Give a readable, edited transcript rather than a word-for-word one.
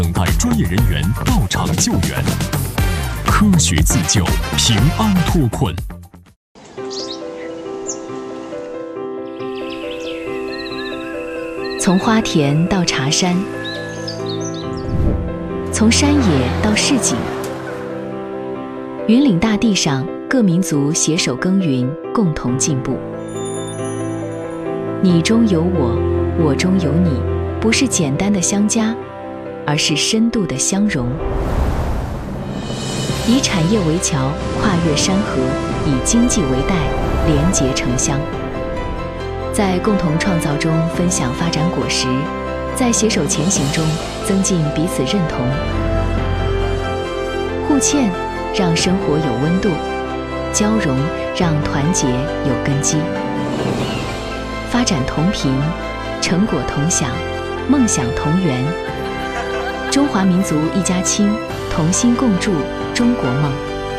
等待专业人员到场救援，科学自救，平安脱困。 从花田到茶山，从山野到市井，云岭大地上，各民族携手耕耘，共同进步。你中有我，我中有你，不是简单的相加，而是深度的相融。以产业为桥，跨越山河；以经济为带，连结城乡。在共同创造中分享发展果实，在携手前行中增进彼此认同。互欠让生活有温度，交融让团结有根基。发展同频，成果同享，梦想同圆。中华民族一家亲，同心共筑中国梦。